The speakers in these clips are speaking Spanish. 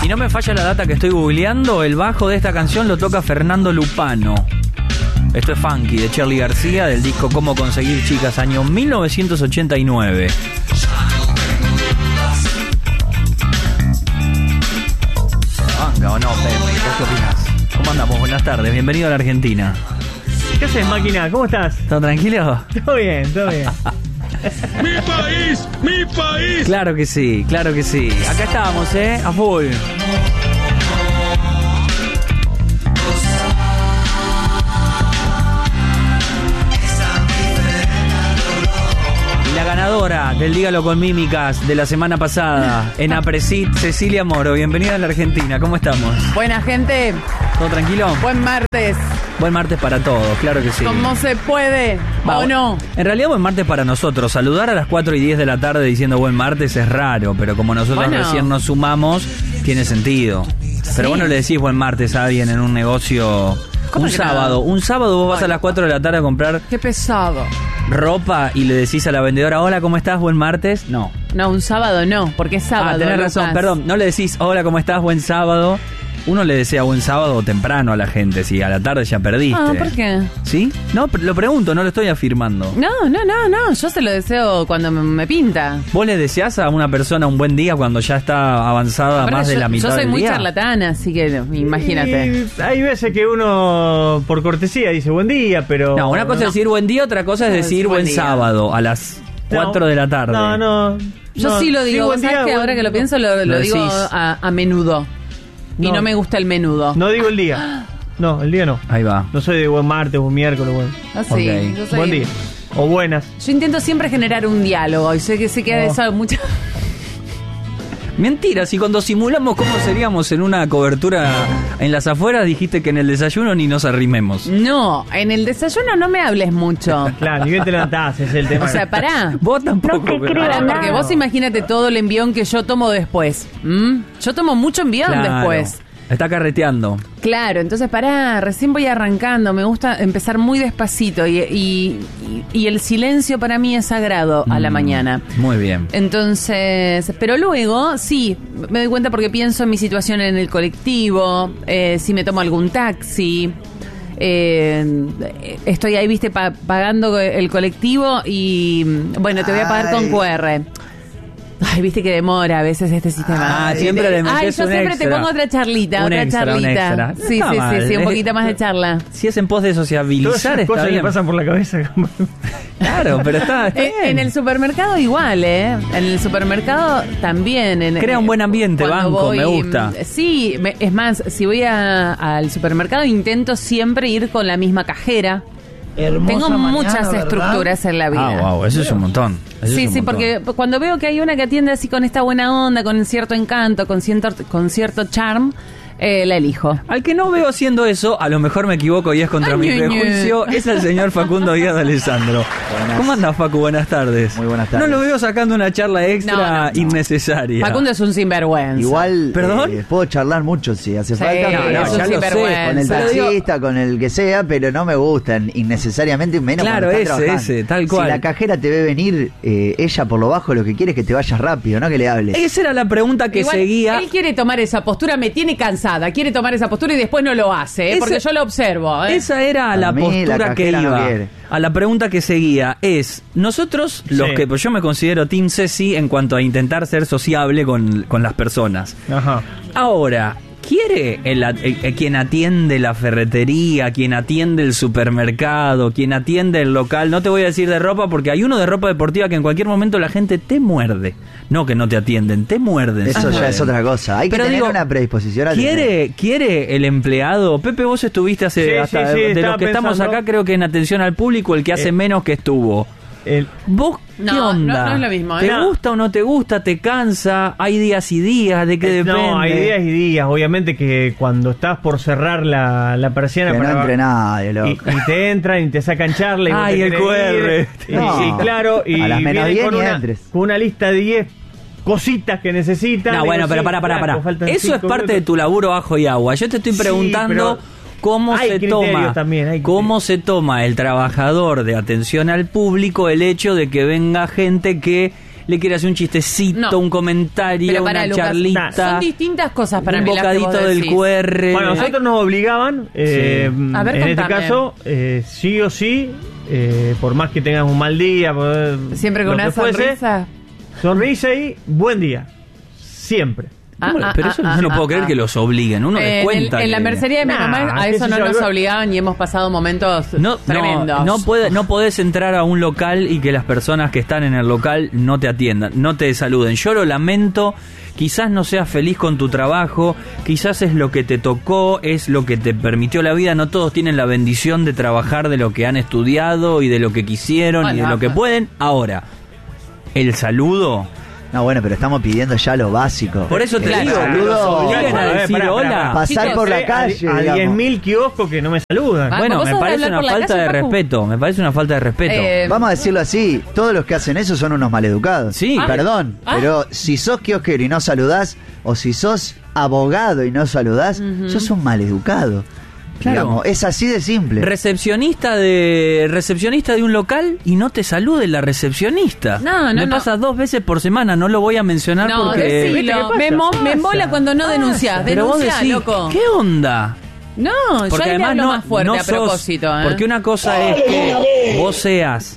no me falla la data que estoy googleando, el bajo de esta canción lo toca Fernando Lupano. Esto es Funky, de Charly García, del disco Cómo conseguir chicas, año 1989. ¿Banca o no, Pepe? ¿Vos qué opinás? ¿Cómo andamos? Buenas tardes, bienvenido a la Argentina. ¿Qué haces, máquina? ¿Cómo estás? ¿Todo tranquilo? Todo bien, todo bien. ¡Mi país! ¡Mi país! Claro que sí, claro que sí. Acá estamos, a full. Y la ganadora del Dígalo con Mímicas de la semana pasada, en Apresit, Cecilia Moro. Bienvenida a la Argentina, ¿cómo estamos? Buena gente, ¿Todo tranquilo? buen martes, Buen martes para todos, claro que sí. ¿cómo se puede? Va, ¿O no? En realidad buen martes para nosotros. Saludar a las 4:10 de la tarde diciendo buen martes es raro, pero como nosotros Bueno. recién nos sumamos, tiene sentido. Pero Sí. vos no le decís buen martes a alguien en un negocio. ¿Cómo Un que sábado, no? un sábado vos vas a las 4 de la tarde a comprar Qué pesado. ropa y le decís a la vendedora, hola, ¿cómo estás? Buen martes. No. No, un sábado no, porque es sábado. Tenés razón, Lucas. perdón. No le decís, hola, ¿cómo estás? Buen sábado. Uno le desea buen sábado temprano a la gente, si a la tarde ya perdiste. Ah, ¿por qué? ¿Sí? No, lo pregunto, no lo estoy afirmando. No, yo se lo deseo cuando me pinta. ¿Vos le deseás a una persona un buen día cuando ya está avanzada Aparte, más de la mitad yo soy del muy día? charlatana, así que imagínate. Y hay veces que uno, por cortesía, dice buen día, pero... No, una cosa es decir buen día, otra cosa es No, decir buen día. sábado a las 4 de la tarde. No. Yo sí lo digo, buen ¿sabes día, que ahora que lo pienso lo digo decís. a menudo? Y no me gusta el menudo. No digo el día. No, el día no. Ahí va. No soy de buen martes, buen miércoles, buen... Así, Ok. yo soy- Buen día. O buenas. Yo intento siempre generar un diálogo y sé que eso mucho. Mentira, si cuando simulamos cómo seríamos en una cobertura en las afueras, dijiste que en el desayuno ni nos arrimemos. No, en el desayuno no me hables mucho. Claro, ni bien te levantás, es el tema. O sea, pará. Vos tampoco. pero- Pará, porque vos imagínate todo el envión que yo tomo después. Yo tomo mucho envión Claro, después. Está carreteando. Claro, entonces pará, recién voy arrancando, me gusta empezar muy despacito y el silencio para mí es sagrado a la mañana. Muy bien. Entonces, pero luego, sí, me doy cuenta porque pienso en mi situación en el colectivo, si me tomo algún taxi, estoy ahí, viste, pagando el colectivo y, bueno, te voy a pagar con QR. Ay, viste que demora a veces este sistema. Ah, siempre le metés Ay, yo un siempre extra. te pongo otra charlita, Un otra extra, un charlita. extra. Sí, Está mal. sí, un poquito más de charla. Si es en pos de Todas sociabilizar, esas está cosas bien. que pasan por la cabeza. Claro, pero está bien. En el supermercado igual, En el supermercado también. Crea un buen ambiente, cuando banco, me gusta. Sí, es más, si voy al supermercado intento siempre ir con la misma cajera. Tengo muchas estructuras en la vida. Ah, wow, eso es un montón. Eso Sí, es un sí, montón. porque cuando veo que hay una que atiende así con esta buena onda, con cierto encanto, con cierto charm, la elijo. Al que no veo haciendo eso, a lo mejor me equivoco y es contra Ay, mi ñe, ñe. prejuicio, es el señor Facundo Díaz de Alessandro. Buenas. ¿Cómo anda, Facu? Buenas tardes. Muy buenas tardes. No lo veo sacando una charla extra No. innecesaria. Facundo es un sinvergüenza. Igual ¿Perdón? Puedo charlar mucho si hace Sí, falta. no, pero no, ya es un lo sé, sinvergüenza. con el Pero digo- taxista, con el que sea, pero no me gustan innecesariamente, menos Claro, cuando estás ese, trabajando. tal cual. Si la cajera te ve venir, ella por lo bajo lo que quiere es que te vayas rápido, no que le hables. Esa era la pregunta que Igual, seguía. Él quiere tomar esa postura, me tiene cansada, quiere tomar esa postura y después no lo hace, Esa- porque yo lo observo. Esa era la A mí, postura la que cajera no iba. quiere. A la pregunta que seguía es, nosotros, los Sí. que pues yo me considero Team Ceci en cuanto a intentar ser sociable con las personas. Ajá. Ahora, ¿quiere quien atiende la ferretería, quien atiende el supermercado, quien atiende el local? No te voy a decir de ropa porque hay uno de ropa deportiva que en cualquier momento la gente te muerde. No que no te atienden, te muerden. Eso ya es otra cosa. Hay que Pero tener digo, una predisposición a tener. ¿Quiere el empleado? Pepe, vos estuviste hace Sí, hasta sí, de los estaba que estamos pensando. acá, creo que en atención al público el que hace menos que estuvo. ¿Vos qué No, onda? no es lo mismo, ¿eh? ¿Te No. gusta o no te gusta? ¿Te cansa? ¿Hay días y días? ¿De qué depende? No, hay días y días. Obviamente que cuando estás por cerrar la persiana Que no para... entre nadie, y loco. te entran y te sacan charla y vos Ay, te el querés QR. ir. No. Sí, claro. Y A las menos vienen 10 con ni una, entres. con una lista de 10 cositas que necesitan. No, Digo, bueno, pero sí, pará. flaco, faltan Eso es 5 parte de minutos. tu laburo ajo y agua. Yo te estoy Sí, preguntando pero cómo hay se criterios toma, también, hay cómo criterios. se toma el trabajador de atención al público el hecho de que venga gente que le quiere hacer un chistecito, No. un comentario, Pero pará, una Lucas, charlita. son distintas cosas para un mí las que vos bocadito del decís. QR. Bueno, nosotros nos obligaban, A ver, en este contame. caso, sí o sí, por más que tengas un mal día, Siempre con lo una que fuese, sonrisa. sonrisa y buen día. Siempre. Pero eso yo no puedo creer que los obliguen. Uno les cuenta. En la que- mercería de mi Nah, mamá a qué eso sé no yo, nos algo- obligaban y hemos pasado momentos tremendos. No podés entrar a un local y que las personas que están en el local no te atiendan, no te saluden. Yo lo lamento, quizás no seas feliz con tu trabajo, quizás es lo que te tocó, es lo que te permitió la vida. No todos tienen la bendición de trabajar de lo que han estudiado y de lo que quisieron y de Hola. lo que pueden. Ahora, el saludo... No, bueno, pero estamos pidiendo ya lo básico. Por eso te Claro. digo, Saludo. los obliguen a Pará, decir pará, hola. pará. Pasar Chicos, por la calle, A digamos. 10.000 kioscos que no me saludan. Ah, Bueno, ¿vos me sos de parece hablar una por la falta calle, de Facu? respeto. Me parece una falta de respeto. Vamos a decirlo así, todos los que hacen eso son unos maleducados. Sí. Perdón, pero si sos kiosquero y no saludás, o si sos abogado y no saludás, sos un maleducado. Claro. Digamos, es así de simple. Recepcionista de un local y no te salude la recepcionista. No, Me no. pasa 2 veces por semana, no lo voy a mencionar No, porque... ¿Viste decilo. qué pasa? Me embola cuando no denunciás. Pero vos Denunciá, decís, loco. ¿qué onda? No, yo ahí le hablo más fuerte a propósito. ¿eh? Porque una cosa es que vos seas,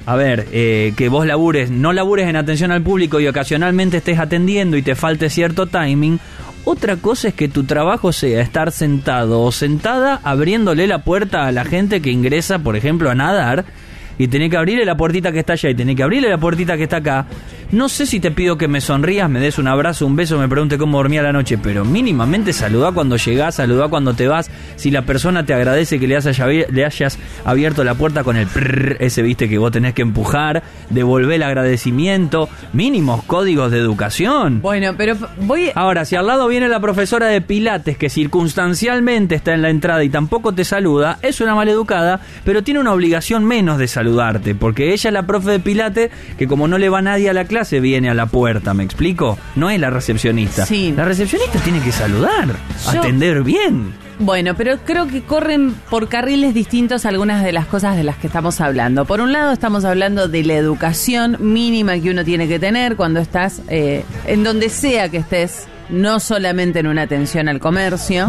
que vos no labures en atención al público y ocasionalmente estés atendiendo y te falte cierto timing. Otra cosa es que tu trabajo sea estar sentado o sentada abriéndole la puerta a la gente que ingresa, por ejemplo, a nadar, y tenés que abrirle la puertita que está allá y tenés que abrirle la puertita que está acá. No sé si te pido que me sonrías, me des un abrazo, un beso, me pregunte cómo dormía la noche, pero mínimamente saludá cuando llegás, saludá cuando te vas. Si la persona te agradece que le hayas abierto la puerta con el prrr, ese viste que vos tenés que empujar, devolver el agradecimiento, mínimos códigos de educación. Bueno, pero voy... Ahora, si al lado viene la profesora de Pilates que circunstancialmente está en la entrada y tampoco te saluda, es una maleducada, pero tiene una obligación menos de saludarte, porque ella es la profe de Pilates que como no le va nadie a la clase, viene a la puerta, ¿me explico? No es la recepcionista. Sí. La recepcionista tiene que saludar, Yo- atender bien. Bueno, pero creo que corren por carriles distintos algunas de las cosas de las que estamos hablando. Por un lado, estamos hablando de la educación mínima que uno tiene que tener cuando estás en donde sea que estés, no solamente en una atención al comercio.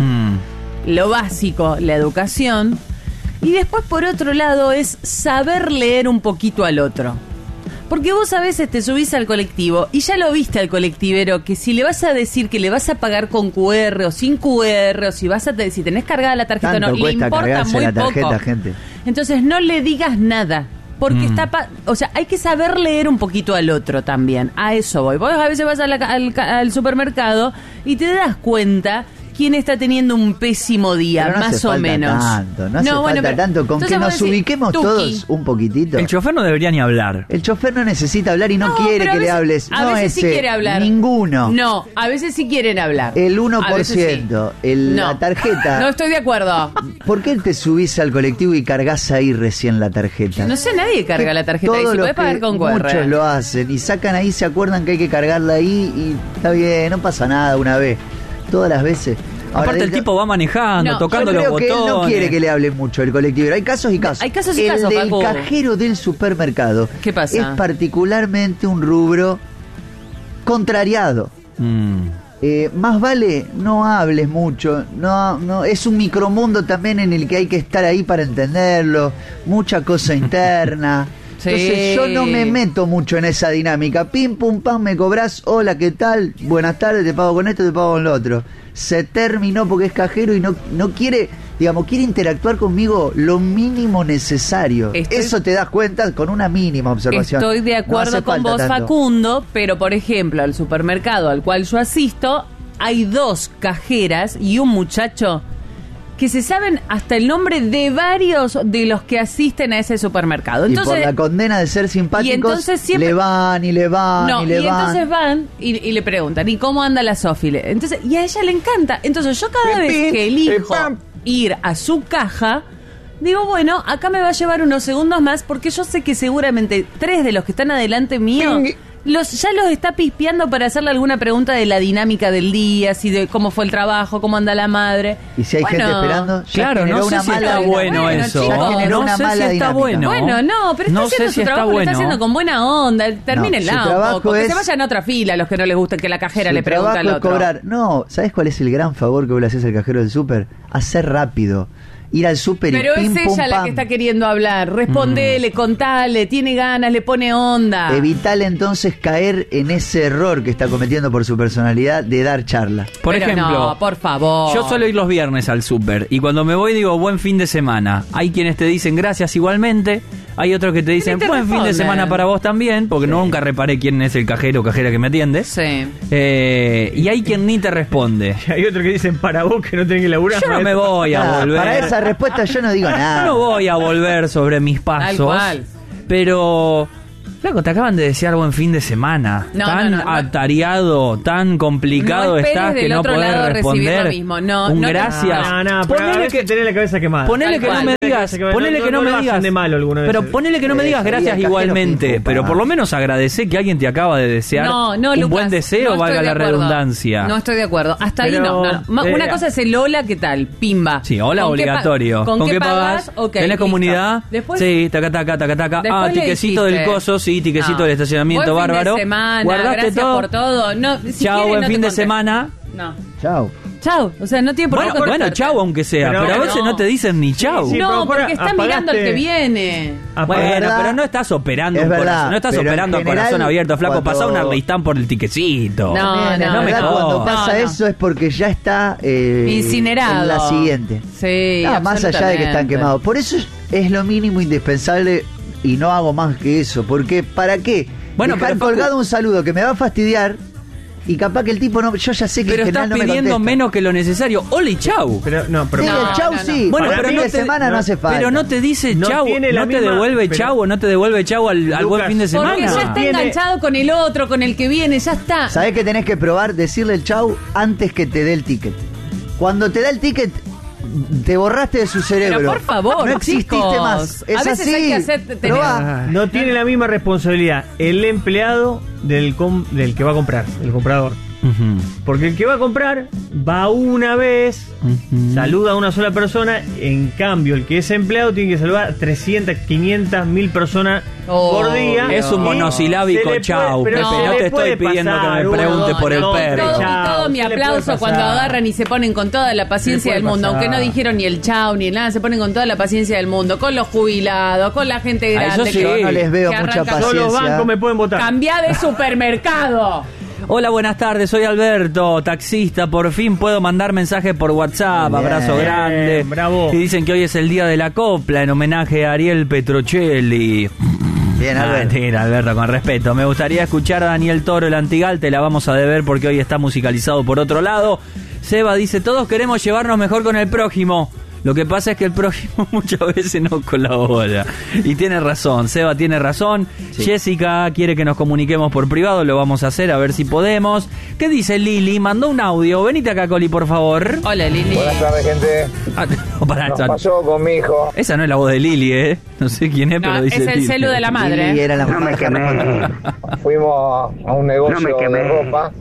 Lo básico, la educación. Y después, por otro lado, es saber leer un poquito al otro. Porque vos a veces te subís al colectivo y ya lo viste al colectivero que si le vas a decir que le vas a pagar con QR o sin QR o si tenés cargada la tarjeta o Tanto no, le cuesta importa cargarse muy la tarjeta, poco. gente. Entonces no le digas nada. Porque o sea, hay que saber leer un poquito al otro también. A eso voy. Vos a veces vas al supermercado y te das cuenta quién está teniendo un pésimo día, Pero no más hace o falta menos. tanto, no hace falta pero- tanto. Con entonces que vos nos decís, ubiquemos tuki. todos un poquitito. El chofer no debería ni hablar. El chofer no necesita hablar y no, No, quiere pero a que le veces- hables. A No veces sí ese, quiere hablar. Ninguno. No, a veces sí quieren hablar. El A 1%, veces sí. la tarjeta. No estoy de acuerdo. ¿Por qué te subís al colectivo y cargas ahí recién la tarjeta? No sé, nadie carga la tarjeta y Todo se lo puede pagar que con QR. Muchos lo hacen y sacan ahí, se acuerdan que hay que cargarla ahí y está bien, no pasa nada una vez. Todas las veces. Ahora, Aparte el del- tipo va manejando, No, tocando Yo los creo que él botones. no quiere que le hable mucho el colectivo. Hay casos y casos. Hay casos y el casos, del Facu. cajero del supermercado ¿Qué pasa? es particularmente un rubro contrariado. Más vale no hables mucho, no es un micromundo también en el que hay que estar ahí para entenderlo, mucha cosa interna. Sí. Entonces yo no me meto mucho en esa dinámica. Pim, pum, pam, me cobras, hola, ¿qué tal? Buenas tardes, te pago con esto, te pago con lo otro. Se terminó porque es cajero y no quiere, digamos, quiere interactuar conmigo lo mínimo necesario. Eso te das cuenta con una mínima observación. Estoy de No acuerdo hace con falta vos, tanto. Facundo, pero por ejemplo, al supermercado al cual yo asisto, hay 2 cajeras y un muchacho que se saben hasta el nombre de varios de los que asisten a ese supermercado. Y por Entonces, la condena de ser simpáticos, entonces siempre- le van y le van no, y le van. entonces van y le preguntan, ¿y cómo anda la Sofi? Entonces, y a ella le encanta. Entonces yo cada Pim, vez pim, que elijo pam. ir a su caja, digo, bueno, acá me va a llevar unos segundos más porque yo sé que seguramente 3 de los que están adelante mío Ping. ya los está pispeando para hacerle alguna pregunta de la dinámica del día, si de cómo fue el trabajo, cómo anda la madre. Y si hay gente esperando, ya Claro, generó no sé una si mala está dinámica. bueno eso. chicos, generó No una sé si mala está dinámica. bueno. Bueno, no, pero está No haciendo sé si su está trabajo, lo está bueno. haciendo con buena onda. Termínenla su un trabajo poco. Que es- se vayan a otra fila los que no les gusta que la cajera Su le pregunte al trabajo es otro. cobrar. No, ¿sabes cuál es el gran favor que vos le haces al cajero del súper? Hacer rápido. Ir al súper y Pero pim, es pum, ella la pam. que está queriendo hablar. Respondele, contale, tiene ganas, le pone onda. Evitale entonces caer en ese error que está cometiendo por su personalidad de dar charla. Por Pero ejemplo, no, por favor. yo suelo ir los viernes al súper y cuando me voy digo buen fin de semana. Hay quienes te dicen gracias igualmente, hay otros que te dicen te buen fin de responden? semana para vos también, porque nunca reparé quién es el cajero o cajera que me atiende. Sí. Y hay quien ni te responde. Y hay otros que dicen para vos que no tenés que laburar. Yo no me voy a Ah, volver. para esa respuesta yo no digo nada. No voy a volver sobre mis pasos. Tal cual. Pero, flaco, te acaban de desear buen fin de semana. No, tan no, no, no. atareado, tan complicado No esperes estás que del no otro podés lado recibir responder. lo mismo. No, Un no, gracias. No, pero a Ponele veces que, tenés la cabeza quemada. ponele Tal que no cual. me digas, ponele que no me lo digas. hacen de malo alguna Pero vez. ponele que no me digas Sería gracias cajero igualmente. pim, pum, Pero pam. por lo menos agradecé que alguien te acaba de desear No, un Lucas, buen deseo, no valga estoy la de acuerdo. redundancia. No estoy de acuerdo. Hasta ahí Pero, no. Una cosa es el hola, ¿qué tal? Pimba. Sí, hola, ¿Con qué obligatorio. ¿Con qué pagas? pagas? Ok, ¿Tenés listo. comunidad? Después, Sí, taca, taca, taca, taca. después le tiquecito dijiste, del coso, sí, tiquecito no. del estacionamiento, Buen bárbaro. Fin de semana, Guardaste gracias todo. por todo. No, si Chao, quiere, buen no fin te de contesto. semana. No. Chao. Chao. O sea, no tiene por qué Bueno, contestarte. chau aunque sea, pero, a veces no te dicen ni chau. sí, pero No, ahora porque está apagaste- mirando al que viene. Bueno, Es verdad. pero no estás operando Es un verdad, corazón, no estás pero en operando a general, corazón abierto, flaco. cuando- Pasá un Arlistán por el tiquecito. No, Bien, en no me verdad, jodas. cuando pasa No, no. eso es porque ya está Incinerado. en la siguiente. Sí, No, más allá de que están absolutamente. quemados. Por eso es lo mínimo indispensable y no hago más que eso. Porque ¿para qué? Bueno, Dejar pero, Facu- colgado un saludo que me va a fastidiar y capaz que el tipo no. Yo ya sé que Pero en estás general no me pidiendo contesta. menos que lo necesario. Hola y chau. Pero, no, pero Sí, No, el chau no, no. sí. Bueno, Para pero el no fin de te- semana no hace falta. Pero no te dice No chau, tiene la no te misma- devuelve pero- chau o no te devuelve chau al buen Lucas, fin de semana. Porque ya está Tiene- enganchado con el otro, con el que viene, ya está. ¿Sabés que tenés que probar? Decirle el chau antes que te dé el ticket. Cuando te da el ticket, te borraste de su cerebro. Pero por favor, no exististe chicos. más. Es A veces así. hay que hacer- Probá. no tiene la misma responsabilidad el empleado del que va a comprar, el comprador. Ujú, Porque el que va a comprar va una vez, ujú. saluda a una sola persona, en cambio el que es empleado tiene que saludar a 300, 500, 1000 personas Oh, por día. Es un Y monosilábico se le chau, pero Pepe, se no le te puede estoy pidiendo que pasar me pregunte uno, por el dos, perro. tres, Y chau, todo mi se le puede aplauso pasar. cuando agarran y se ponen con toda la paciencia Se le del puede mundo, pasar. aunque no dijeron ni el chau ni el nada, se ponen con toda la paciencia del mundo, con los jubilados, con la gente Ah, eso grande. sí. Yo no les veo que mucha arranca- Solo los paciencia. bancos me pueden votar. Cambia de supermercado. Hola, buenas tardes, soy Alberto, taxista, por fin puedo mandar mensajes por WhatsApp, Bien, abrazo grande. bravo. Y dicen que hoy es el día de la copla en homenaje a Ariel Petrocelli. Bien, Alberto. Mentira, Alberto, con respeto. Me gustaría escuchar a Daniel Toro, el Antigal, te la vamos a deber porque hoy está musicalizado por otro lado. Seba dice, todos queremos llevarnos mejor con el prójimo. Lo que pasa es que el prójimo muchas veces no colabora. Y tiene razón, Seba tiene razón. Sí. Jessica quiere que nos comuniquemos por privado, lo vamos a hacer, a ver si podemos. ¿Qué dice Lili? Mandó un audio. Venite acá, Coli, por favor. Hola, Lili. Buenas tardes, gente. Ah, no, pará, Nos esa- pasó con mi hijo. Esa no es la voz de Lili, ¿eh? No sé quién es, No, pero dice es el Lili. celu de la madre. Y era la No me quemé. Fuimos a un negocio de ropa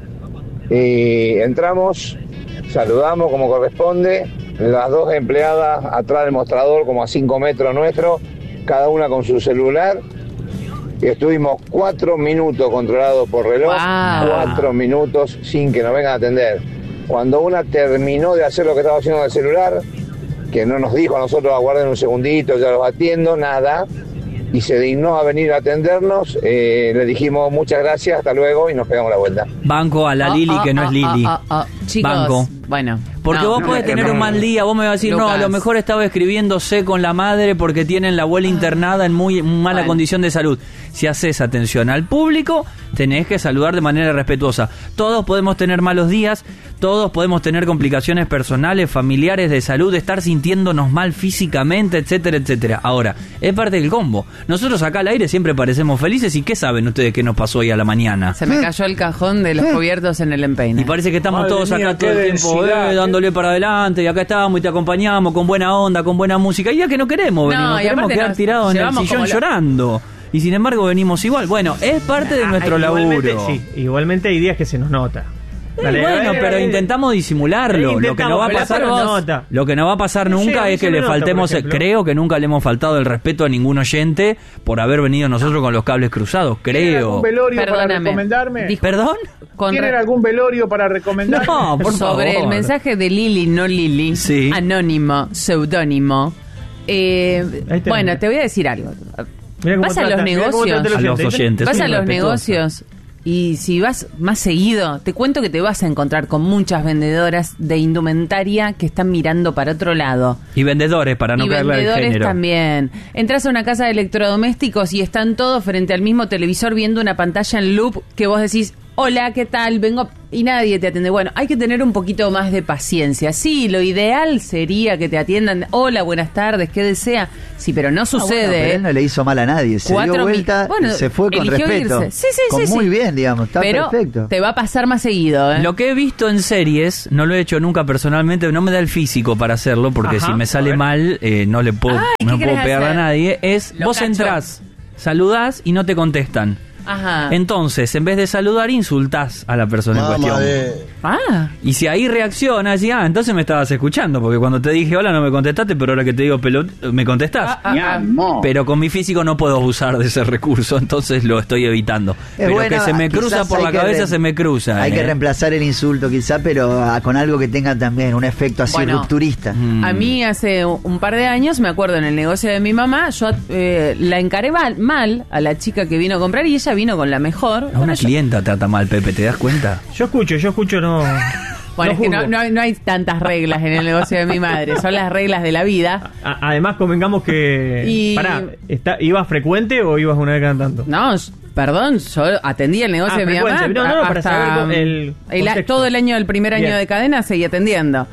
y entramos, saludamos como corresponde. Las dos empleadas atrás del mostrador, como a 5 metros nuestro, cada una con su celular. Y estuvimos 4 minutos controlados por reloj, Wow. 4 minutos sin que nos vengan a atender. Cuando una terminó de hacer lo que estaba haciendo en el celular, que no nos dijo a nosotros aguarden un segundito, ya los atiendo, nada, y se dignó a venir a atendernos, le dijimos muchas gracias, hasta luego, y nos pegamos la vuelta. Banco a la Lili, que no es Lili. Chicos, Banco. bueno. Porque no, vos no podés me tener quemé. un mal día, vos me vas a decir, no, a lo Lucas. mejor estaba escribiéndose con la madre porque tienen la abuela internada en muy mala Bueno. condición de salud. Si haces atención al público, tenés que saludar de manera respetuosa. Todos podemos tener malos días, todos podemos tener complicaciones personales, familiares, de salud, estar sintiéndonos mal físicamente, etcétera, etcétera. Ahora, es parte del combo. Nosotros acá al aire siempre parecemos felices y ¿qué saben ustedes qué nos pasó hoy a la mañana? Se me cayó el cajón de los cubiertos en el empeine. Y parece que estamos Madre todos mía, acá todo qué el tiempo densidad, dándole para adelante y acá estamos y te acompañamos con buena onda, con buena música. Y ya que no queremos venir, No, nos y queremos aparte quedar nos tirados en el llevamos sillón como llorando. y sin embargo venimos igual. Bueno, es parte de nuestro laburo. Igualmente hay días que se nos nota. Pero intentamos disimularlo. Lo que no va a pasar nunca es que le faltemos, creo que nunca le hemos faltado el respeto a ningún oyente por haber venido nosotros con los cables cruzados, creo. ¿Algún velorio para recomendarme? ¿Perdón? ¿Tienen algún velorio para recomendarme? No, por favor. Sobre el mensaje de Lili, no Lili, sí. Anónimo, seudónimo. Bueno, te voy a decir algo. Vas a los negocios, a los oyentes. Vas a los negocios y si vas más seguido, te cuento que te vas a encontrar con muchas vendedoras de indumentaria que están mirando para otro lado. Y vendedores, para no caerle al género. Y vendedores también. Entras a una casa de electrodomésticos y están todos frente al mismo televisor viendo una pantalla en loop que vos decís, hola, ¿qué tal? Vengo... Y nadie te atiende. Bueno, hay que tener un poquito más de paciencia. Sí, lo ideal sería que te atiendan. Hola, buenas tardes, ¿qué desea? Sí, pero no sucede. Bueno, pero él no le hizo mal a nadie. Se dio vuelta y se fue con respeto. Sí, muy bien, digamos. Está perfecto. Te va a pasar más seguido, ¿eh? Lo que he visto en series, no lo he hecho nunca personalmente, no me da el físico para hacerlo, porque si me sale mal, no le puedo, no puedo pegar a nadie. Vos entrás, saludás y no te contestan. Ajá. Entonces, en vez de saludar, insultás a la persona en cuestión. Y si ahí reacciona, decís, entonces me estabas escuchando, porque cuando te dije hola no me contestaste, pero ahora que te digo me contestás. Pero con mi físico no puedo usar de ese recurso, entonces lo estoy evitando. Pero que se me cruza por la cabeza, se me cruza. Hay que reemplazar el insulto quizá, pero con algo que tenga también un efecto así rupturista. A mí hace un par de años, me acuerdo en el negocio de mi mamá, yo la encaré mal a la chica que vino a comprar y ella vino con la mejor. A una clienta trata mal, Pepe, ¿te das cuenta? Yo escucho, no. Bueno, es que no hay tantas reglas en el negocio de mi madre, son las reglas de la vida. Además, convengamos que... ¿ibas frecuente o ibas una vez cada tanto? No, perdón, yo atendí el negocio de mi mamá. Para saber todo el año, el primer año de cadena, seguí atendiendo.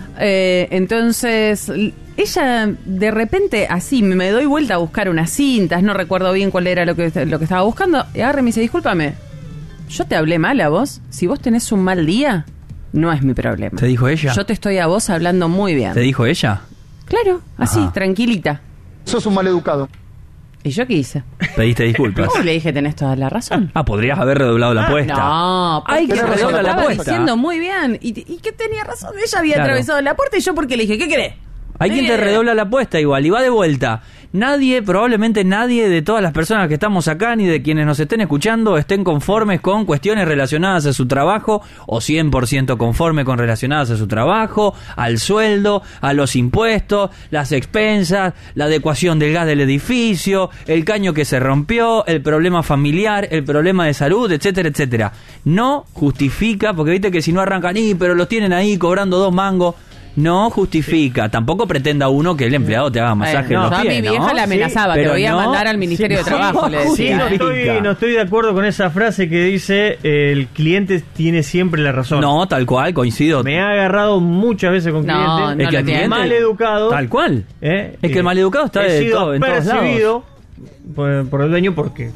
Entonces... Ella, de repente, así, me doy vuelta a buscar unas cintas, no recuerdo bien cuál era lo que estaba buscando, y agarra y me dice, discúlpame, ¿yo te hablé mal a vos? Si vos tenés un mal día, no es mi problema. ¿Te dijo ella? Yo te estoy a vos hablando muy bien. ¿Te dijo ella? Claro, así, tranquilita. Sos un maleducado. ¿Y yo qué hice? Pediste disculpas. No, le dije, tenés toda la razón. Podrías haber redoblado la apuesta. No, hay que redoblar la apuesta. Estaba diciendo muy bien, y que tenía razón, ella había atravesado la puerta y yo porque le dije, ¿qué querés? Hay quien te redobla la apuesta igual y va de vuelta. Probablemente nadie de todas las personas que estamos acá ni de quienes nos estén escuchando estén conformes con cuestiones relacionadas a su trabajo o 100% conforme con relacionadas a su trabajo, al sueldo, a los impuestos, las expensas, la adecuación del gas del edificio, el caño que se rompió, el problema familiar, el problema de salud, etcétera, etcétera. No justifica, porque viste que si no arrancan, pero los tienen ahí cobrando 2 mangos. No justifica, tampoco pretenda uno que el empleado te haga masaje en los pies, a mi vieja la amenazaba, te voy a mandar al Ministerio de Trabajo, le decía. No estoy de acuerdo con esa frase que dice el cliente tiene siempre la razón. No, tal cual, coincido. Me ha agarrado muchas veces con clientes. Es que el cliente mal educado. Tal cual. Es que el mal educado está en todos lados. Por el dueño porque...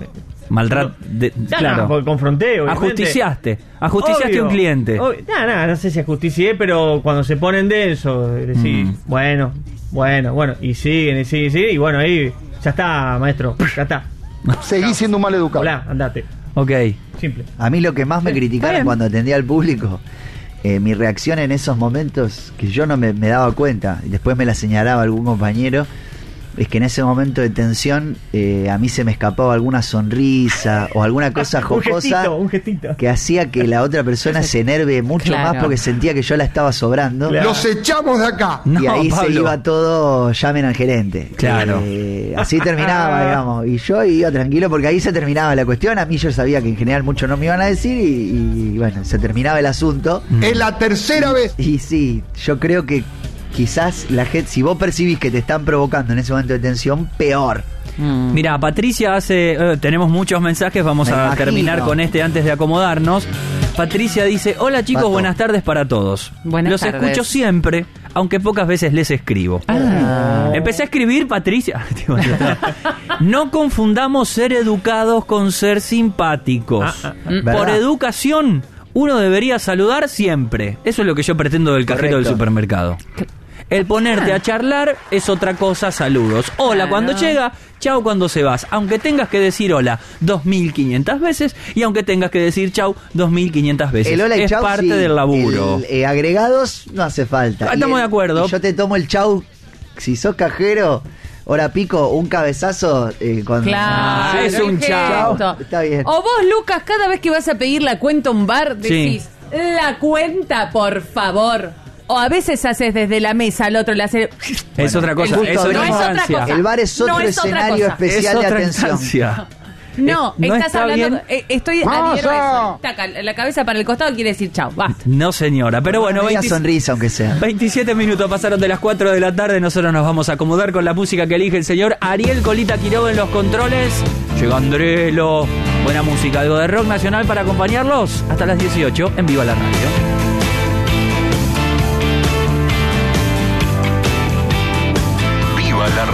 claro, porque confronté, ajusticiaste a un cliente. No sé si ajusticié, pero cuando se ponen denso, decís, bueno, y siguen, y bueno, ahí ya está, maestro, ya está. Seguís siendo un mal educado. Hola, andate. Ok. Simple. A mí lo que más me criticaron cuando atendía al público, mi reacción en esos momentos, que yo no me daba cuenta, y después me la señalaba algún compañero, es que en ese momento de tensión a mí se me escapaba alguna sonrisa o alguna cosa jocosa un gestito. Que hacía que la otra persona se enerve mucho más porque sentía que yo la estaba sobrando. ¡Los echamos de acá! Y ahí Pablo, se iba todo, llamen al gerente. Claro. Así terminaba, digamos. Y yo iba tranquilo porque ahí se terminaba la cuestión. A mí yo sabía que en general mucho no me iban a decir y bueno, se terminaba el asunto. Es la tercera vez. Y sí, yo creo que quizás la gente, si vos percibís que te están provocando en ese momento de tensión, peor. Mira, Patricia tenemos muchos mensajes, vamos a terminar con este antes de acomodarnos. Patricia dice, hola chicos, Pato. Buenas tardes para todos. Buenas tardes. Escucho siempre, aunque pocas veces les escribo. Empecé a escribir, Patricia. No confundamos ser educados con ser simpáticos. Por educación, uno debería saludar siempre. Eso es lo que yo pretendo del cajero del supermercado. El ponerte a charlar es otra cosa, saludos. Hola cuando llega, chau cuando se vas. Aunque tengas que decir hola 2500 veces y aunque tengas que decir chau 2500 veces. El hola y es chau, parte sí. del laburo. Agregados no hace falta. Estamos de acuerdo. Y yo te tomo el chau, si sos cajero, hora pico, un cabezazo cuando... Claro, es un ¿qué chau. esto? Está bien. O vos, Lucas, cada vez que vas a pedir la cuenta a un bar, decís, la cuenta, por favor. O a veces haces desde la mesa al otro, le haces... Es otra cosa, justo es otra no es otra instancia. cosa. El bar es otro No es otra escenario cosa. especial Es de otra atención. instancia. No, No estás está hablando... bien. estoy adhiero a eso. Taca, la cabeza para el costado quiere decir chau, basta. No, señora. Pero bueno, Media sonrisa, aunque sea. 27 minutos pasaron de las 4 de la tarde. Nosotros nos vamos a acomodar con la música que elige el señor Ariel Colita Quiroga en los controles. Llega Andrelo. Buena música, algo de rock nacional para acompañarlos hasta las 18 en Viva la Radio. Viva la